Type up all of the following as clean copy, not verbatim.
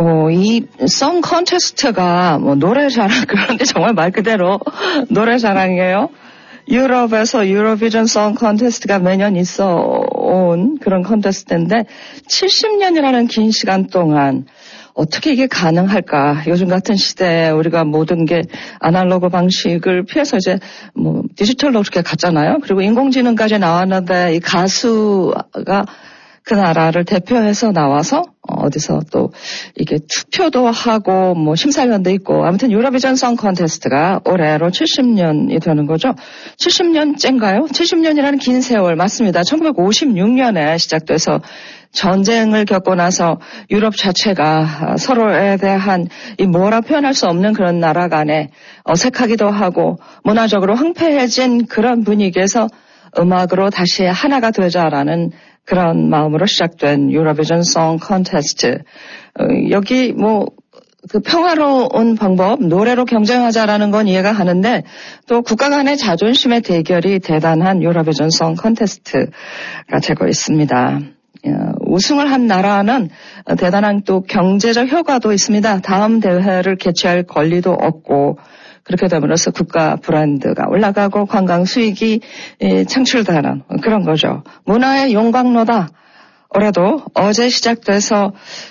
이 송 콘테스트가 뭐 노래 자랑 그런데 정말 말 그대로 노래 자랑이에요. 유럽에서 유로비전 송 콘테스트가 매년 있어 온 그런 콘테스트인데 70년이라는 긴 시간 동안 어떻게 이게 가능할까? 요즘 같은 시대에 우리가 모든 게 아날로그 방식을 피해서 이제 뭐 디지털로 그렇게 갔잖아요. 그리고 인공지능까지 나왔는데 이 가수가 그 나라를 대표해서 나와서 어디서 또 이게 투표도 하고 뭐 심사위원도 있고 아무튼 유로비전 송 콘테스트가 올해로 70년이 되는 거죠. 70년째인가요? 70년이라는 긴 세월 맞습니다. 1956년에 시작돼서 전쟁을 겪고 나서 유럽 자체가 서로에 대한 이 뭐라 표현할 수 없는 그런 나라 간에 어색하기도 하고 문화적으로 황폐해진 그런 분위기에서 음악으로 다시 하나가 되자라는 그런 마음으로 시작된 유로비전 송 콘테스트. 여기 뭐 그 평화로운 방법, 노래로 경쟁하자라는 건 이해가 가는데 또 국가 간의 자존심의 대결이 대단한 유로비전 송 콘테스트가 되고 있습니다. 우승을 한 나라는 대단한 또 경제적 효과도 있습니다. 다음 대회를 개최할 권리도 얻고 그렇게 됨으로써 국가 브랜드가 올라가고 관광 수익이 창출되는 그런 거죠. 문화의 용광로다. 올해도 어제 시작돼서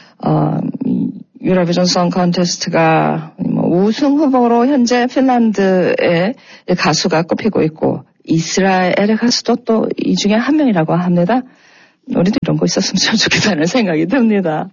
유로비전 송 콘테스트가 우승 후보로 현재 핀란드의 가수가 꼽히고 있고 이스라엘의 가수도 또 이 중에 한 명이라고 합니다. 우리도 이런 거 있었으면 참 좋겠다는 생각이 듭니다.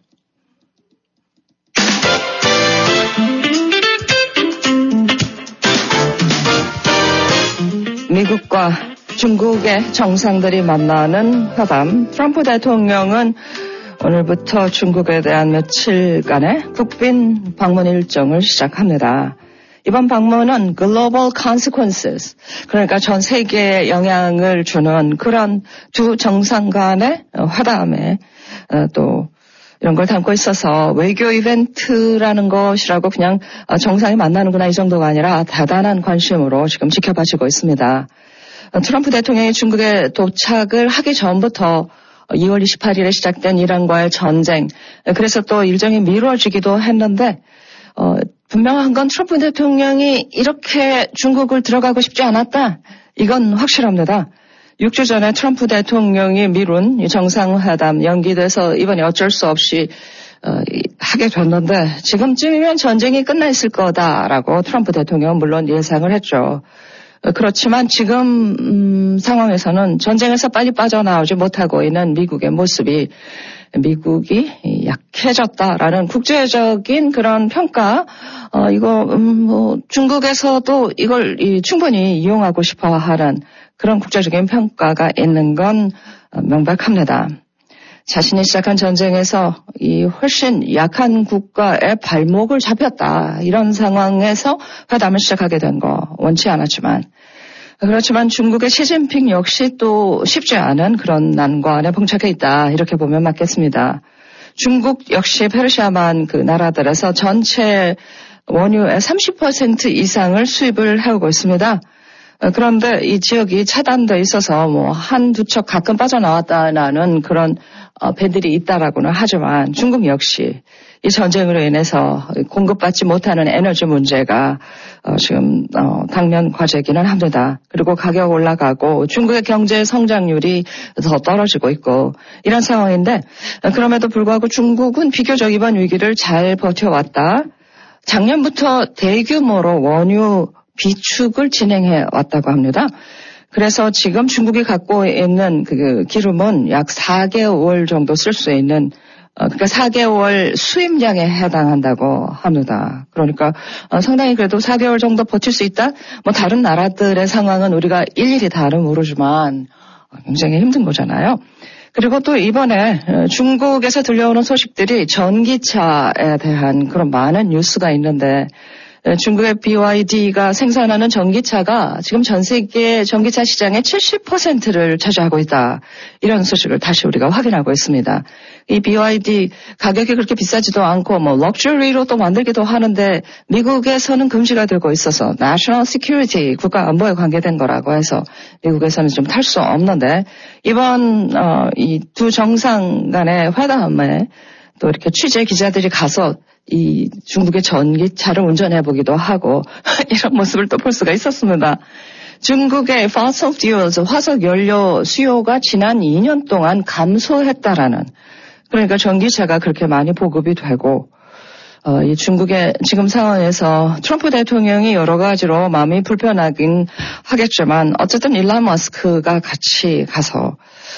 미국과 중국의 정상들이 만나는 회담. 트럼프 대통령은 오늘부터 중국에 대한 며칠간의 국빈 방문 일정을 시작합니다. 이번 방문은 Global Consequences, 그러니까 전 세계에 영향을 주는 그런 두 정상 간의 회담에 또 이런 걸 담고 있어서 외교 이벤트라는 것이라고 그냥 정상이 만나는구나 이 정도가 아니라 대단한 관심으로 지금 지켜봐지고 있습니다. 트럼프 대통령이 중국에 도착을 하기 전부터 2월 28일에 시작된 이란과의 전쟁, 그래서 또 일정이 미뤄지기도 했는데 분명한 건 트럼프 대통령이 이렇게 중국을 들어가고 싶지 않았다. 이건 확실합니다. 6주 전에 트럼프 대통령이 미룬 이 정상회담 연기돼서 이번에 어쩔 수 없이 하게 됐는데 지금쯤이면 전쟁이 끝나 있을 거다라고 트럼프 대통령은 물론 예상을 했죠. 그렇지만 지금 상황에서는 전쟁에서 빨리 빠져나오지 못하고 있는 미국의 모습이 미국이 약해졌다라는 국제적인 그런 평가, 뭐 중국에서도 이걸 충분히 이용하고 싶어 하는 그런 국제적인 평가가 있는 건 명백합니다. 자신이 시작한 전쟁에서 이 훨씬 약한 국가의 발목을 잡혔다. 이런 상황에서 회담을 시작하게 된 거 원치 않았지만 그렇지만 중국의 시진핑 역시 또 쉽지 않은 그런 난관에 봉착해 있다. 이렇게 보면 맞겠습니다. 중국 역시 페르시아만 그 나라들에서 전체 원유의 30% 이상을 수입을 해오고 있습니다. 그런데 이 지역이 차단돼 있어서 뭐 한두 척 가끔 빠져나왔다는 그런 배들이 있다라고는 하지만 중국 역시 이 전쟁으로 인해서 공급받지 못하는 에너지 문제가 지금 당면 과제이기는 합니다. 그리고 가격 올라가고 중국의 경제 성장률이 더 떨어지고 있고 이런 상황인데 그럼에도 불구하고 중국은 비교적 이번 위기를 잘 버텨왔다. 작년부터 대규모로 원유 비축을 진행해 왔다고 합니다. 그래서 지금 중국이 갖고 있는 그 기름은 약 4개월 정도 쓸 수 있는 그러니까 4개월 수입량에 해당한다고 합니다. 그러니까 상당히 그래도 4개월 정도 버틸 수 있다? 뭐 다른 나라들의 상황은 우리가 일일이 다는 모르지만 굉장히 힘든 거잖아요. 그리고 또 이번에 중국에서 들려오는 소식들이 전기차에 대한 그런 많은 뉴스가 있는데 중국의 BYD가 생산하는 전기차가 지금 전 세계 전기차 시장의 70%를 차지하고 있다. 이런 소식을 다시 우리가 확인하고 있습니다. 이 BYD 가격이 그렇게 비싸지도 않고 뭐 럭셔리로 또 만들기도 하는데 미국에서는 금지가 되고 있어서 National Security 국가 안보에 관계된 거라고 해서 미국에서는 좀 탈 수 없는데 이번 이 두 정상 간의 회담에 또 이렇게 취재 기자들이 가서 이 중국의 전기차를 운전해 보기도 하고 이런 모습을 또 볼 수가 있었습니다. 중국의 fossil fuels, 화석 연료 수요가 지난 2년 동안 감소했다라는, 그러니까 전기차가 그렇게 많이 보급이 되고, 이 중국의 지금 상황에서 트럼프 대통령이 여러 가지로 마음이 불편하긴 하겠지만 어쨌든 일론 머스크가 같이 가서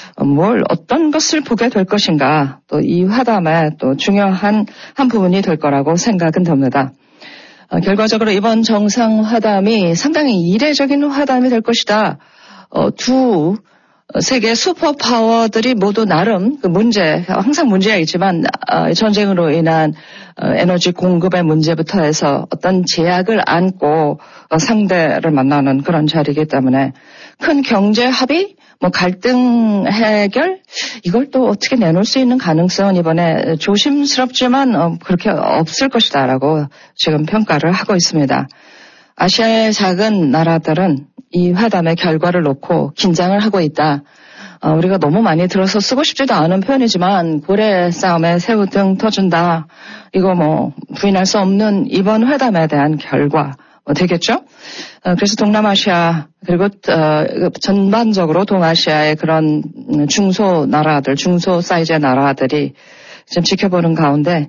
어떤 것을 보게 될 것인가, 또 이 화담의 또 중요한 한 부분이 될 거라고 생각은 됩니다. 결과적으로 이번 정상회담이 상당히 이례적인 화담이 될 것이다. 두 세계 슈퍼파워들이 모두 나름 그 문제, 항상 문제가 있지만 전쟁으로 인한 에너지 공급의 문제부터 해서 어떤 제약을 안고 상대를 만나는 그런 자리이기 때문에 큰 경제 합의, 갈등 해결, 이걸 또 어떻게 내놓을 수 있는 가능성은 이번에 조심스럽지만 그렇게 없을 것이다라고 지금 평가를 하고 있습니다. 아시아의 작은 나라들은 이 회담의 결과를 놓고 긴장을 하고 있다. 우리가 너무 많이 들어서 쓰고 싶지도 않은 표현이지만 고래 싸움에 새우 등 터준다. 이거 부인할 수 없는 이번 회담에 대한 결과 되겠죠? 그래서 동남아시아 그리고 전반적으로 동아시아의 그런 중소 나라들, 중소 사이즈의 나라들이 좀 지켜보는 가운데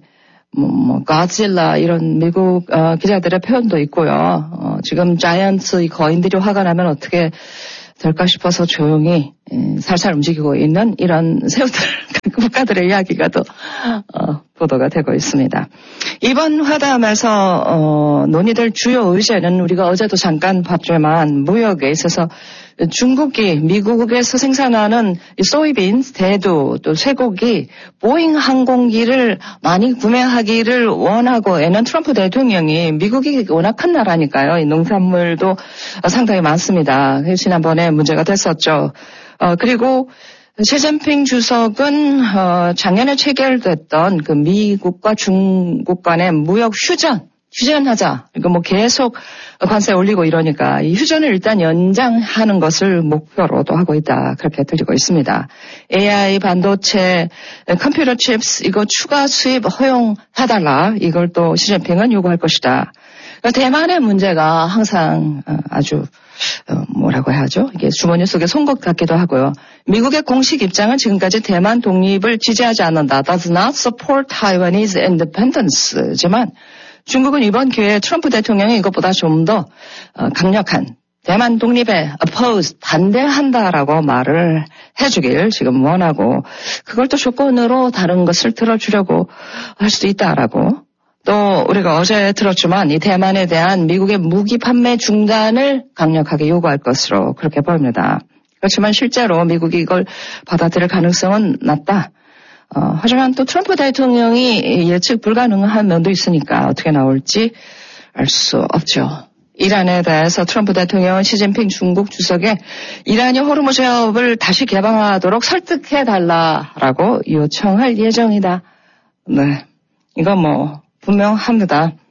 가질라 이런 미국 기자들의 표현도 있고요. 지금 자이언트 이 거인들이 화가 나면 어떻게 될까 싶어서 조용히 살살 움직이고 있는 이런 새우들 국가들의 이야기가 또 보도가 되고 있습니다. 이번 회담에서 논의될 주요 의제는 우리가 어제도 잠깐 봤지만 무역에 있어서 중국이 미국에서 생산하는 소이빈, 대두, 또 쇠고기, 보잉 항공기를 많이 구매하기를 원하고 애는 트럼프 대통령이, 미국이 워낙 큰 나라니까요. 이 농산물도 상당히 많습니다. 지난번에 문제가 됐었죠. 그리고 시진핑 주석은 작년에 체결됐던 그 미국과 중국 간의 무역 휴전하자. 이거 계속 관세 올리고 이러니까 이 휴전을 일단 연장하는 것을 목표로도 하고 있다. 그렇게 들리고 있습니다. AI 반도체, 컴퓨터 칩스 이거 추가 수입 허용해달라. 이걸 또 시진핑은 요구할 것이다. 대만의 문제가 항상 아주 뭐라고 해야죠? 이게 주머니 속에 송곳 같기도 하고요. 미국의 공식 입장은 지금까지 대만 독립을 지지하지 않는다. Does not support Taiwanese independence지만 중국은 이번 기회에 트럼프 대통령이 이것보다 좀 더 강력한 대만 독립에 oppose, 반대한다라고 말을 해주길 지금 원하고 그걸 또 조건으로 다른 것을 들어주려고 할 수도 있다라고 또 우리가 어제 들었지만 이 대만에 대한 미국의 무기 판매 중단을 강력하게 요구할 것으로 그렇게 보입니다. 그렇지만 실제로 미국이 이걸 받아들일 가능성은 낮다. 하지만 또 트럼프 대통령이 예측 불가능한 면도 있으니까 어떻게 나올지 알 수 없죠. 이란에 대해서 트럼프 대통령은 시진핑 중국 주석에 이란이 호르무즈 해협을 다시 개방하도록 설득해달라라고 요청할 예정이다. 네, 이건 분명합니다.